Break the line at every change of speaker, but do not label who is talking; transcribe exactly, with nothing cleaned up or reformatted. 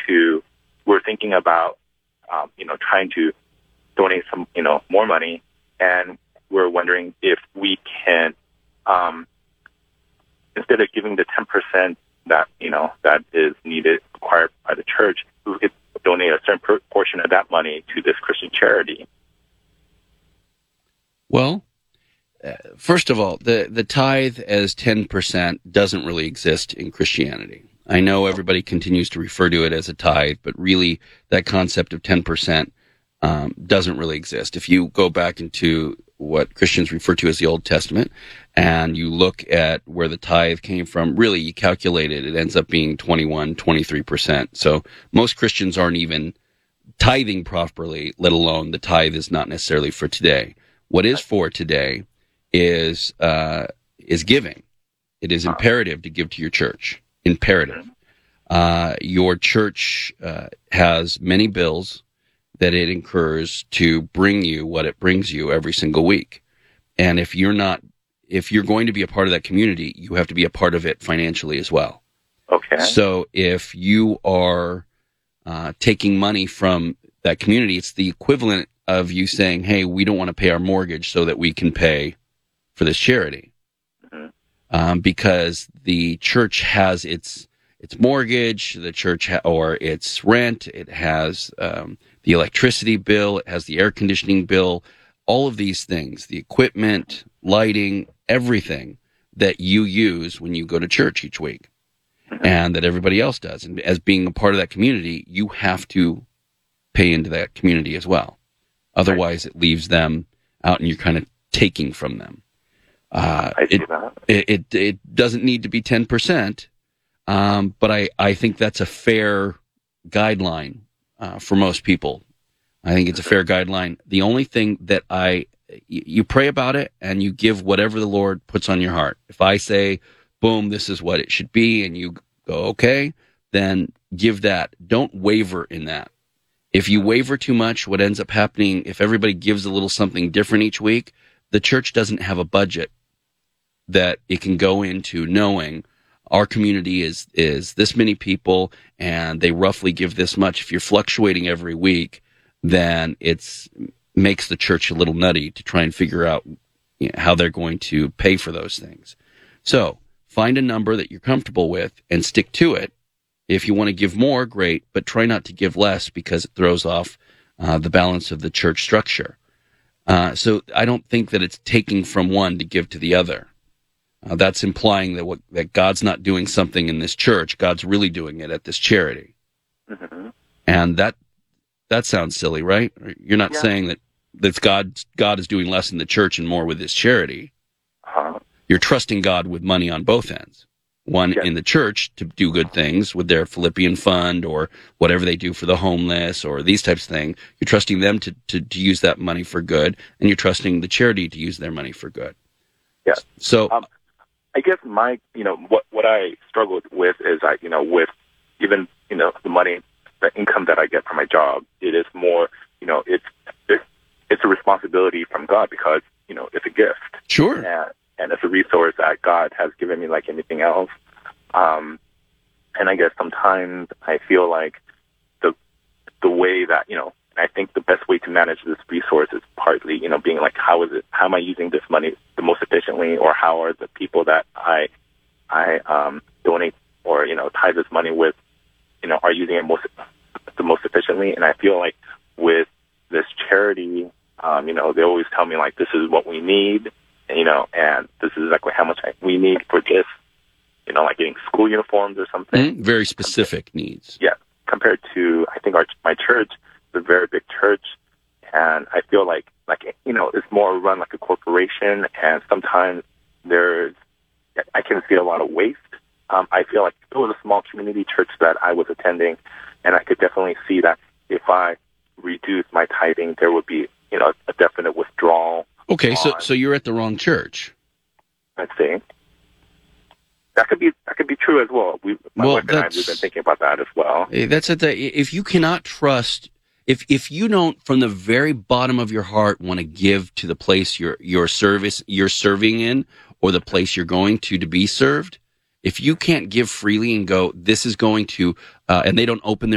to, we're thinking about, um, you know, trying to donate some, you know, more money, and we're wondering if we can, um, instead of giving the ten percent that, you know, that is needed, required by the church, we could donate a certain per- portion of that money to this Christian charity.
Well, uh, first of all, the, the tithe as ten percent doesn't really exist in Christianity. I know everybody continues to refer to it as a tithe, but really that concept of ten percent um, doesn't really exist. If you go back into what Christians refer to as the Old Testament, and you look at where the tithe came from, really you calculate it, it ends up being twenty-one, twenty-three percent. So most Christians aren't even tithing properly, let alone the tithe is not necessarily for today. What is for today is uh, is giving. It is imperative to give to your church. Imperative. Uh, your church uh, has many bills that it incurs to bring you what it brings you every single week. And if you're not, if you're going to be a part of that community, you have to be a part of it financially as well.
Okay.
So if you are uh, taking money from that community, it's the equivalent of you saying, hey, we don't want to pay our mortgage so that we can pay for this charity. Mm-hmm. Um, because the church has its its mortgage, the church ha- or its rent, it has um, the electricity bill, it has the air conditioning bill, all of these things, the equipment, lighting, everything that you use when you go to church each week, mm-hmm. and that everybody else does. And as being a part of that community, you have to pay into that community as well. Otherwise, it leaves them out, and you're kind of taking from them. Uh,
I see
it,
that.
It, it it doesn't need to be ten percent, um, but I, I think that's a fair guideline uh, for most people. I think it's a fair guideline. The only thing that I you pray about it and you give whatever the Lord puts on your heart. If I say, boom, this is what it should be, and you go, okay, then give that. Don't waver in that. If you waver too much, what ends up happening, if everybody gives a little something different each week, the church doesn't have a budget that it can go into knowing our community is, is this many people and they roughly give this much. If you're fluctuating every week, then it's makes the church a little nutty to try and figure out, you know, how they're going to pay for those things. So find a number that you're comfortable with and stick to it. If you want to give more, great, but try not to give less because it throws off uh, the balance of the church structure. Uh, so I don't think that it's taking from one to give to the other. Uh, that's implying that what, that God's not doing something in this church. God's really doing it at this charity. Mm-hmm. And that that sounds silly, right? You're not yeah. saying that that's God, God is doing less in the church and more with this charity. Uh-huh. You're trusting God with money on both ends. One yeah. in the church to do good things with their Philippian fund or whatever they do for the homeless or these types of things. You're trusting them to, to, to use that money for good, and you're trusting the charity to use their money for good.
Yeah.
So,
um, I guess my, you know, what what I struggled with is I, you know, with even, you know, the money, the income that I get from my job, it is more, you know, it's it's, it's a responsibility from God because, you know, it's a gift.
Sure.
And, and it's a resource that God has given me like anything else. Um, and I guess sometimes I feel like the the way that, you know, I think the best way to manage this resource is partly, you know, being like, how is it, how am I using this money the most efficiently, or how are the people that I I um, donate or, you know, tie this money with, you know, are using it most the most efficiently. And I feel like with this charity, um, you know, they always tell me like, this is what we need. You know, and this is exactly how much I, we need for this, you know, like getting school uniforms or something.
Mm, very specific needs.
Yeah, compared to, I think our my church is a very big church, and I feel like, like you know, it's more run like a corporation, and sometimes there's, I can see a lot of waste. Um, I feel like it was a small community church that I was attending, and I could definitely see that if I reduced my tithing, there would be, you know, a definite withdrawal.
Okay, so so you're at the wrong church.
Let's see. That could be that could be true as well. We, my
well,
wife and I, we've been thinking about that as well.
That's at the, if you cannot trust, if if you don't from the very bottom of your heart want to give to the place your your service you're serving in, or the place you're going to to be served, if you can't give freely and go, this is going to, uh, and they don't open their